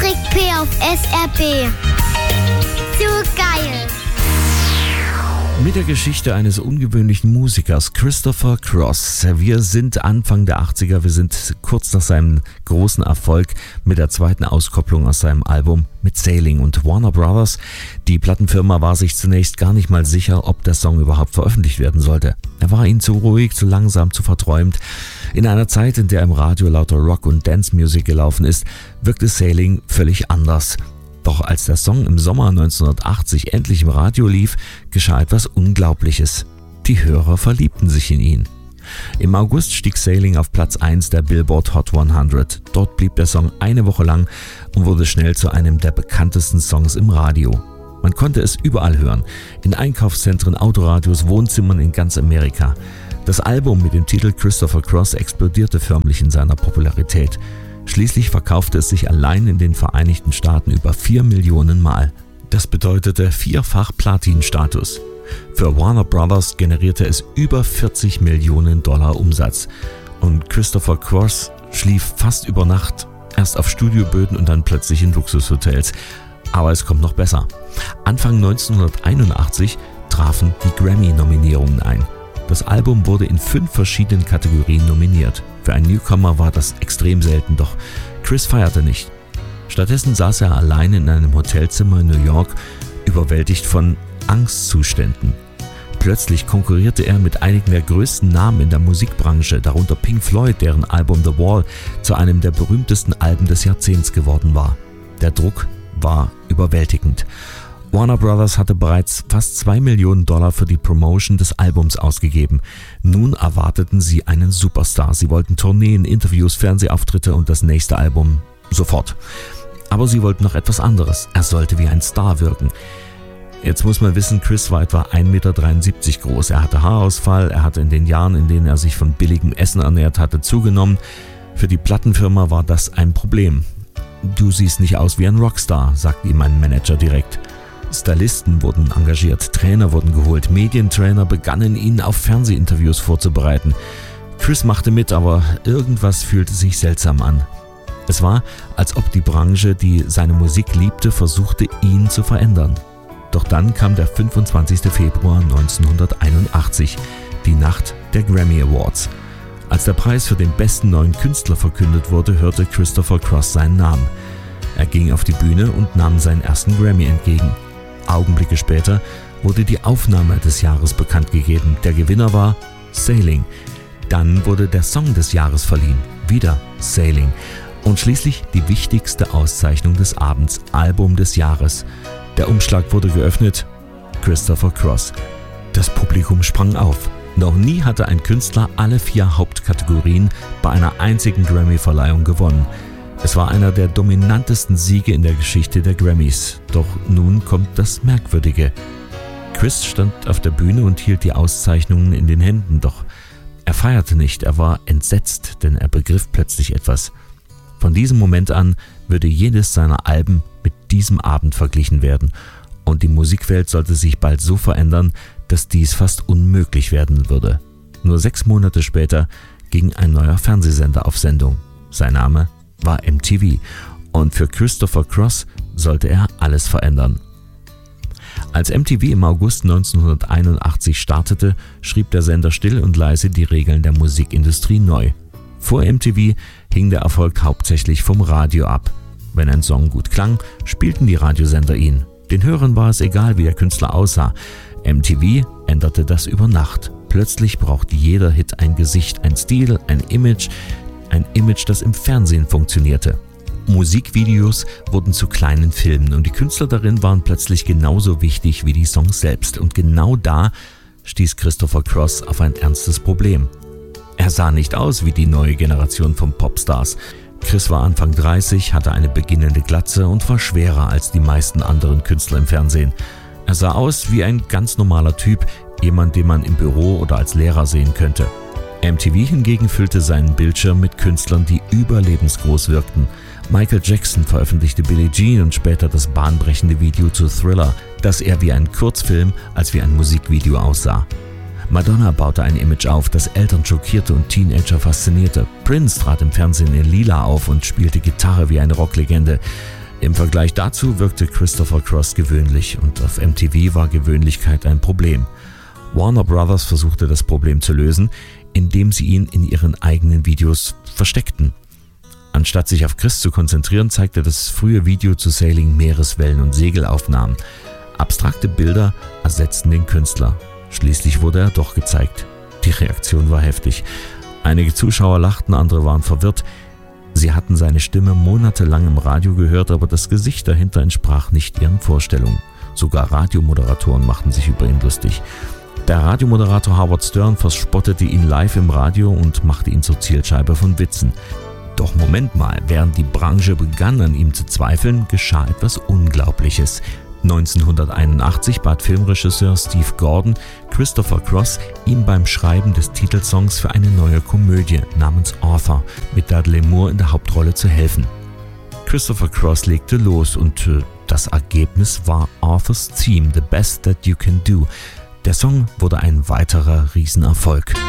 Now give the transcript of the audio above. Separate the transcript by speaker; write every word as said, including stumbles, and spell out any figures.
Speaker 1: Patrick P. auf S R P. So geil.
Speaker 2: Mit der Geschichte eines ungewöhnlichen Musikers, Christopher Cross. Wir sind Anfang der achtziger, wir sind kurz nach seinem großen Erfolg mit der zweiten Auskopplung aus seinem Album mit Sailing. Und Warner Brothers, die Plattenfirma, war sich zunächst gar nicht mal sicher, ob der Song überhaupt veröffentlicht werden sollte. Er war ihnen zu ruhig, zu langsam, zu verträumt. In einer Zeit, in der im Radio lauter Rock- und Dance-Music gelaufen ist, wirkte Sailing völlig anders. Doch als der Song im Sommer neunzehnhundertachtzig endlich im Radio lief, geschah etwas Unglaubliches. Die Hörer verliebten sich in ihn. Im August stieg Sailing auf Platz eins der Billboard Hot hundert. Dort blieb der Song eine Woche lang und wurde schnell zu einem der bekanntesten Songs im Radio. Man konnte es überall hören, in Einkaufszentren, Autoradios, Wohnzimmern in ganz Amerika. Das Album mit dem Titel Christopher Cross explodierte förmlich in seiner Popularität. Schließlich verkaufte es sich allein in den Vereinigten Staaten über vier Millionen Mal. Das bedeutete vierfach Platin-Status. Für Warner Brothers generierte es über vierzig Millionen Dollar Umsatz. Und Christopher Cross schlief fast über Nacht, erst auf Studioböden und dann plötzlich in Luxushotels. Aber es kommt noch besser. Anfang neunzehnhunderteinundachtzig trafen die Grammy-Nominierungen ein. Das Album wurde in fünf verschiedenen Kategorien nominiert. Für einen Newcomer war das extrem selten, doch Chris feierte nicht. Stattdessen saß er allein in einem Hotelzimmer in New York, überwältigt von Angstzuständen. Plötzlich konkurrierte er mit einigen der größten Namen in der Musikbranche, darunter Pink Floyd, deren Album The Wall zu einem der berühmtesten Alben des Jahrzehnts geworden war. Der Druck war überwältigend. Warner Brothers hatte bereits fast zwei Millionen Dollar für die Promotion des Albums ausgegeben. Nun erwarteten sie einen Superstar. Sie wollten Tourneen, Interviews, Fernsehauftritte und das nächste Album sofort. Aber sie wollten noch etwas anderes. Er sollte wie ein Star wirken. Jetzt muss man wissen, Chris war etwa ein Meter dreiundsiebzig groß. Er hatte Haarausfall, er hatte in den Jahren, in denen er sich von billigem Essen ernährt hatte, zugenommen. Für die Plattenfirma war das ein Problem. Du siehst nicht aus wie ein Rockstar, sagt ihm mein Manager direkt. Stylisten wurden engagiert, Trainer wurden geholt, Medientrainer begannen, ihn auf Fernsehinterviews vorzubereiten. Chris machte mit, aber irgendwas fühlte sich seltsam an. Es war, als ob die Branche, die seine Musik liebte, versuchte, ihn zu verändern. Doch dann kam der fünfundzwanzigster Februar neunzehnhunderteinundachtzig, die Nacht der Grammy Awards. Als der Preis für den besten neuen Künstler verkündet wurde, hörte Christopher Cross seinen Namen. Er ging auf die Bühne und nahm seinen ersten Grammy entgegen. Augenblicke später wurde die Aufnahme des Jahres bekannt gegeben. Der Gewinner war Sailing. Dann wurde der Song des Jahres verliehen. Wieder Sailing. Und schließlich die wichtigste Auszeichnung des Abends, Album des Jahres. Der Umschlag wurde geöffnet. Christopher Cross. Das Publikum sprang auf. Noch nie hatte ein Künstler alle vier Hauptkategorien bei einer einzigen Grammy-Verleihung gewonnen. Es war einer der dominantesten Siege in der Geschichte der Grammys. Doch nun kommt das Merkwürdige. Chris stand auf der Bühne und hielt die Auszeichnungen in den Händen, doch er feierte nicht, er war entsetzt, denn er begriff plötzlich etwas. Von diesem Moment an würde jedes seiner Alben mit diesem Abend verglichen werden. Und die Musikwelt sollte sich bald so verändern, dass dies fast unmöglich werden würde. Nur sechs Monate später ging ein neuer Fernsehsender auf Sendung. Sein Name war M T V und für Christopher Cross sollte er alles verändern. Als M T V im August neunzehnhunderteinundachtzig startete, schrieb der Sender still und leise die Regeln der Musikindustrie neu. Vor M T V hing der Erfolg hauptsächlich vom Radio ab. Wenn ein Song gut klang, spielten die Radiosender ihn. Den Hörern war es egal, wie der Künstler aussah. M T V änderte das über Nacht. Plötzlich brauchte jeder Hit ein Gesicht, ein Stil, ein Image, ein Image, das im Fernsehen funktionierte. Musikvideos wurden zu kleinen Filmen und die Künstler darin waren plötzlich genauso wichtig wie die Songs selbst. Und genau da stieß Christopher Cross auf ein ernstes Problem. Er sah nicht aus wie die neue Generation von Popstars. Chris war Anfang dreißig, hatte eine beginnende Glatze und war schwerer als die meisten anderen Künstler im Fernsehen. Er sah aus wie ein ganz normaler Typ, jemand, den man im Büro oder als Lehrer sehen könnte. M T V hingegen füllte seinen Bildschirm mit Künstlern, die überlebensgroß wirkten. Michael Jackson veröffentlichte Billie Jean und später das bahnbrechende Video zu Thriller, das eher wie ein Kurzfilm als wie ein Musikvideo aussah. Madonna baute ein Image auf, das Eltern schockierte und Teenager faszinierte. Prince trat im Fernsehen in Lila auf und spielte Gitarre wie eine Rocklegende. Im Vergleich dazu wirkte Christopher Cross gewöhnlich und auf M T V war Gewöhnlichkeit ein Problem. Warner Brothers versuchte das Problem zu lösen, indem sie ihn in ihren eigenen Videos versteckten. Anstatt sich auf Chris zu konzentrieren, zeigte das frühe Video zu Sailing Meereswellen und Segelaufnahmen. Abstrakte Bilder ersetzten den Künstler. Schließlich wurde er doch gezeigt. Die Reaktion war heftig. Einige Zuschauer lachten, andere waren verwirrt. Sie hatten seine Stimme monatelang im Radio gehört, aber das Gesicht dahinter entsprach nicht ihren Vorstellungen. Sogar Radiomoderatoren machten sich über ihn lustig. Der Radiomoderator Howard Stern verspottete ihn live im Radio und machte ihn zur Zielscheibe von Witzen. Doch Moment mal, während die Branche begann, an ihm zu zweifeln, geschah etwas Unglaubliches. neunzehnhunderteinundachtzig bat Filmregisseur Steve Gordon Christopher Cross, ihm beim Schreiben des Titelsongs für eine neue Komödie namens Arthur mit Dudley Moore in der Hauptrolle zu helfen. Christopher Cross legte los und äh, das Ergebnis war Arthur's Theme, The Best That You Can Do. Der Song wurde ein weiterer Riesenerfolg.